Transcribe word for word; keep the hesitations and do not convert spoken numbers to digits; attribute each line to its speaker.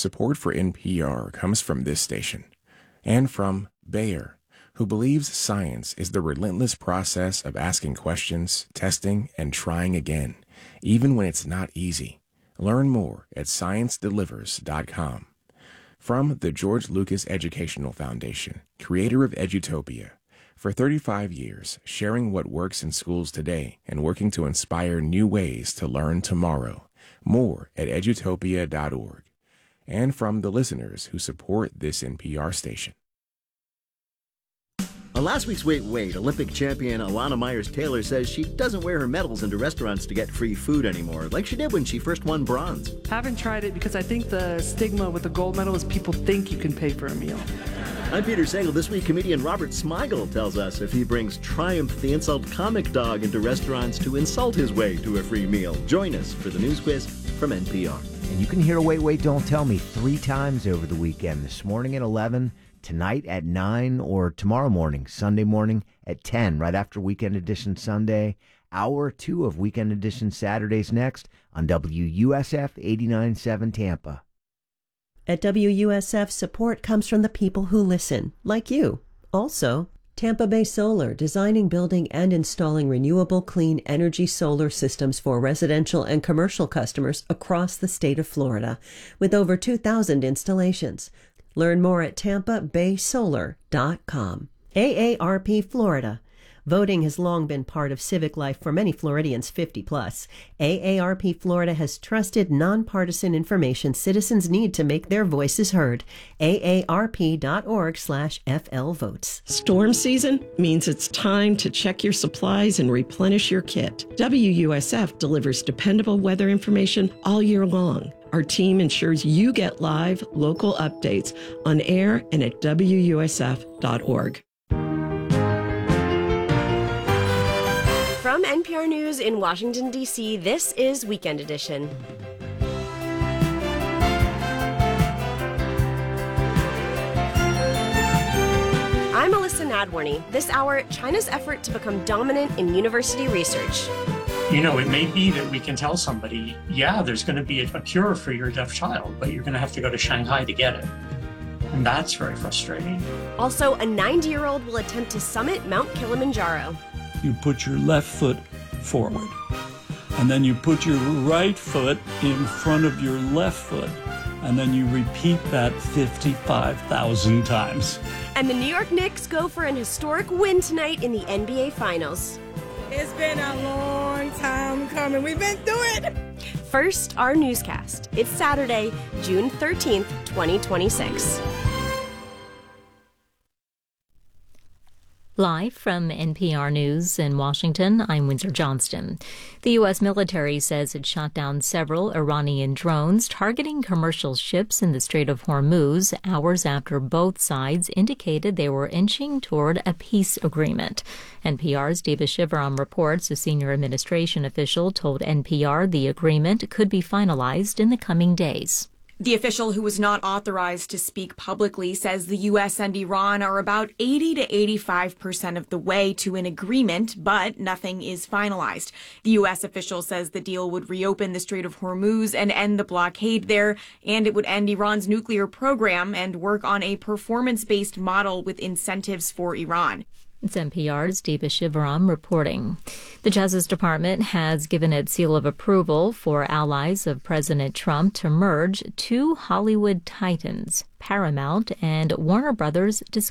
Speaker 1: Support for N P R comes from this station and from Bayer, who believes science is the relentless process of asking questions, testing, and trying again, even when it's not easy. Learn more at science delivers dot com. From the George Lucas Educational Foundation, creator of Edutopia, for thirty-five years, sharing what works in schools today and working to inspire new ways to learn tomorrow. More at edutopia dot org. And from the listeners who support this N P R station.
Speaker 2: On last week's Wait Wait, Olympic champion Alana Myers-Taylor says she doesn't wear her medals into restaurants to get free food anymore, like she did when she first won bronze.
Speaker 3: Haven't tried it because I think the stigma with the gold medal is people think you can pay for a meal.
Speaker 2: I'm Peter Sagal. This week, comedian Robert Smigel tells us if he brings Triumph the Insult Comic Dog into restaurants to insult his way to a free meal. Join us for the news quiz from N P R.
Speaker 4: And you can hear Wait, Wait, Don't Tell Me three times over the weekend. This morning at eleven, tonight at nine, or tomorrow morning, Sunday morning at ten, right after Weekend Edition Sunday. Hour two of Weekend Edition Saturdays next on W U S F eighty-nine point seven Tampa.
Speaker 5: At W U S F, support comes from the people who listen, like you. Also, Tampa Bay Solar, designing, building, and installing renewable clean energy solar systems for residential and commercial customers across the state of Florida, with over two thousand installations. Learn more at tampa bay solar dot com. A A R P Florida. Voting has long been part of civic life for many Floridians fifty plus. A A R P Florida has trusted, nonpartisan information citizens need to make their voices heard. A A R P dot org slash F L votes.
Speaker 6: Storm season means it's time to check your supplies and replenish your kit. W U S F delivers dependable weather information all year long. Our team ensures you get live, local updates on air and at W U S F dot org.
Speaker 7: From N P R News in Washington, D C, this is Weekend Edition. I'm Alyssa Nadworny. This hour, China's effort to become dominant in university research.
Speaker 8: You know, it may be that we can tell somebody, yeah, there's going to be a, a cure for your deaf child, but you're going to have to go to Shanghai to get it. And that's very frustrating.
Speaker 7: Also, a ninety-year-old will attempt to summit Mount Kilimanjaro.
Speaker 9: You put your left foot forward, and then you put your right foot in front of your left foot, and then you repeat that fifty-five thousand times.
Speaker 7: And the New York Knicks go for an historic win tonight in the N B A Finals.
Speaker 10: It's been a long time coming. We've been through it.
Speaker 7: First, our newscast. It's Saturday, June thirteenth, twenty twenty-six.
Speaker 11: Live from N P R News in Washington, I'm Windsor Johnston. The U S military says it shot down several Iranian drones targeting commercial ships in the Strait of Hormuz hours after both sides indicated they were inching toward a peace agreement. N P R's Diva Shivaram reports a senior administration official told N P R the agreement could be finalized in the coming days.
Speaker 12: The official, who was not authorized to speak publicly, says the U S and Iran are about eighty to eighty-five percent of the way to an agreement, but nothing is finalized. The U S official says the deal would reopen the Strait of Hormuz and end the blockade there, and it would end Iran's nuclear program and work on a performance-based model with incentives for Iran.
Speaker 11: It's N P R's Diva Shivaram reporting. The Justice Department has given its seal of approval for allies of President Trump to merge two Hollywood titans, Paramount and Warner Brothers Discovery.